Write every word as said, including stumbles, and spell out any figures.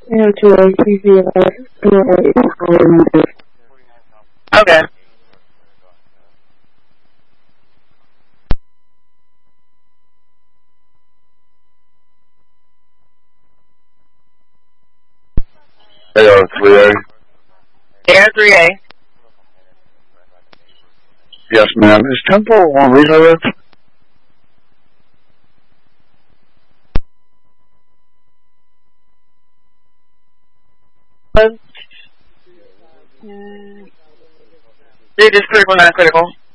Yeah, to a T V, Okay. A R three A. A R three A. Yes, ma'am. Is Temple on redirect? Mm. They just critical, not critical.